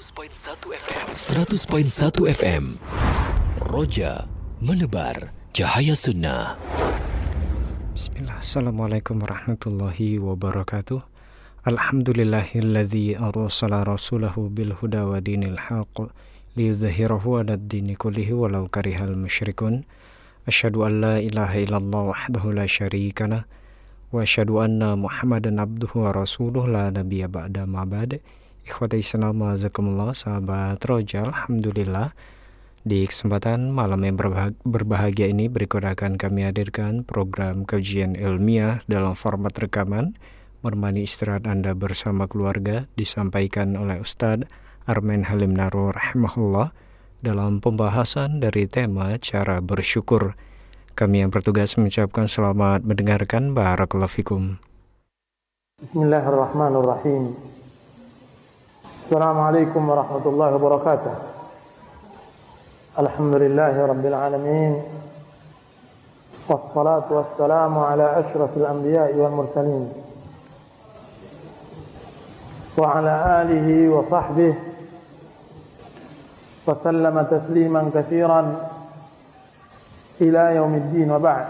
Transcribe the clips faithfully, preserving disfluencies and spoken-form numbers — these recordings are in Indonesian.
seratus koma satu F M Roja menebar cahaya sunnah. Bismillah. Assalamualaikum warahmatullahi wabarakatuh. Alhamdulillahilladzi arsala rasulahu bil huda wa dinil haqq liyudhhirahu 'alad dini kullihi walau karihal musyrikun. Asyhadu an la ilaha illallah wahdahu la syarika lah wa asyhadu anna Muhammadan abduhu wa rasuluh la nabiyya ba'da ma ba'd. Ikhwati Islam, jazakumullah, sahabat Roja. Alhamdulillah, di kesempatan malam yang berbahagia ini berikut akan kami hadirkan program kajian ilmiah dalam format rekaman menemani istirahat Anda bersama keluarga, disampaikan oleh Ustadz Armen Halim Narur rahimahullah dalam pembahasan dari tema cara bersyukur. Kami yang bertugas mengucapkan selamat mendengarkan. Barakallahu fikum. Bismillahirrahmanirrahim. Assalamualaikum warahmatullahi wabarakatuh. Alhamdulillahi rabbil alamin. Wassalatu wassalamu ala asyrafil anbiya'i wal mursalin. Wa ala alihi wa sahbihi wa sallama tasliman katsiran ila yaumiddin wa ba'd.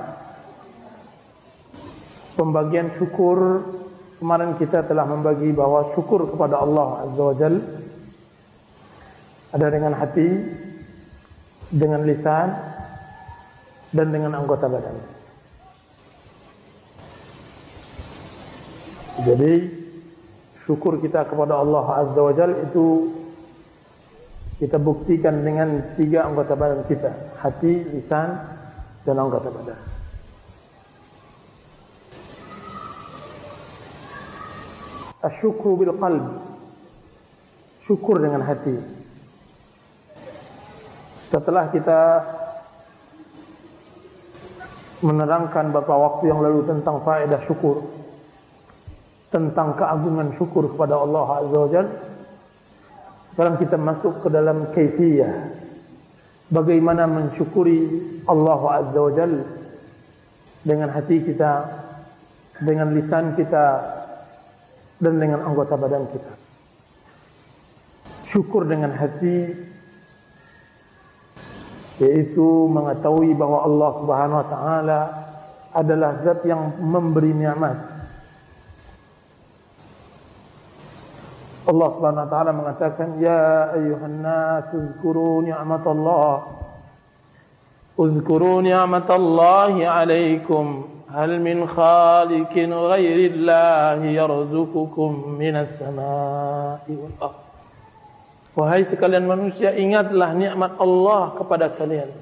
Pembagian syukur kemarin kita telah membagi bahwa syukur kepada Allah Azza wa Jal ada dengan hati, dengan lisan, dan dengan anggota badan. Jadi syukur kita kepada Allah Azza wa Jal itu kita buktikan dengan tiga anggota badan kita: hati, lisan, dan anggota badan. Asyukru bil qalb, syukur dengan hati. Setelah kita menerangkan beberapa waktu yang lalu tentang faedah syukur, tentang keagungan syukur kepada Allah Azza wa Jalla, sekarang kita masuk ke dalam kaifiyah, bagaimana mensyukuri Allah Azza wa Jalla dengan hati kita, dengan lisan kita, dan dengan anggota badan kita. Syukur dengan hati yaitu mengetahui bahwa Allah Subhanahu wa taala adalah zat yang memberi nikmat. Allah Subhanahu wa taala mengatakan, ya ayyuhan nas uzkuru ni'matallah uzkuru ni'matallahi 'alaikum hal min khaliqin ghairillahi yarzuqukum minas samaa'i wal ardh. Wahai sekalian manusia, ingatlah nikmat Allah kepada kalian.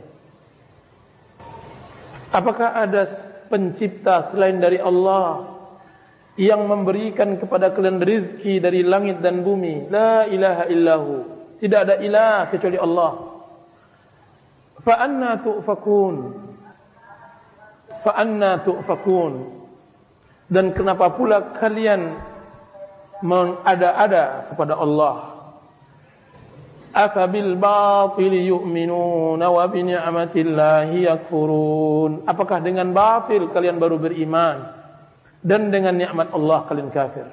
Apakah ada pencipta selain dari Allah yang memberikan kepada kalian rezeki dari langit dan bumi? La ilaha illahu. Tidak ada ilah kecuali Allah. Fa anna tu'fakun? Fa anna tu'fakun? Dan kenapa pula kalian mengada-ada kepada Allah? Afa bil batil yu'minuna wa bi ni'matillahi yakfurun? Apakah dengan batil kalian baru beriman dan dengan nikmat Allah kalian kafir?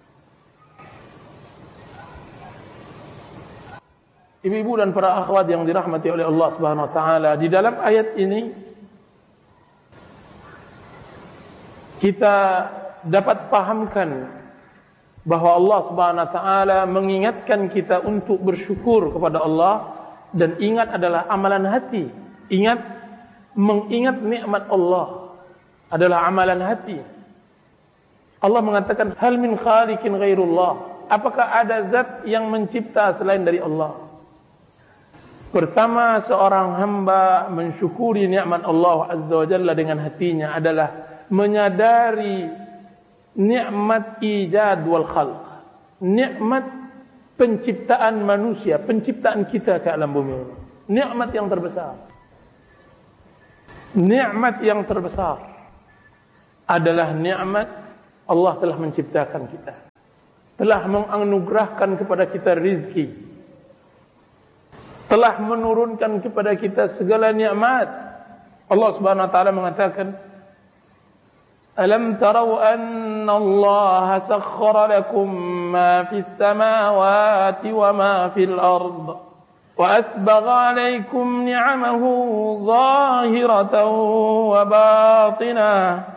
Ibu-ibu dan para akhwat yang dirahmati oleh Allah Subhanahu wa taala, di dalam ayat ini kita dapat pahamkan bahwa Allah Subhanahu wa taala mengingatkan kita untuk bersyukur kepada Allah, dan ingat adalah amalan hati. Ingat, mengingat nikmat Allah adalah amalan hati. Allah mengatakan, hal min khaliqin ghairullah? Apakah ada zat yang mencipta selain dari Allah? Pertama, seorang hamba mensyukuri nikmat Allah Azza wa Jalla dengan hatinya adalah menyadari nikmat ijad wal khalq, nikmat penciptaan manusia, penciptaan kita ke alam bumi ini. Nikmat yang terbesar. Nikmat yang terbesar adalah nikmat Allah telah menciptakan kita, telah menganugerahkan kepada kita rizki, telah menurunkan kepada kita segala nikmat. Allah Subhanahu wa taala mengatakan, Alam tarau anna Allah sakhkhara lakum ma fis samawati wa ma fil ard wa asbagha alaykum ni'amahu zahiratan wa batinah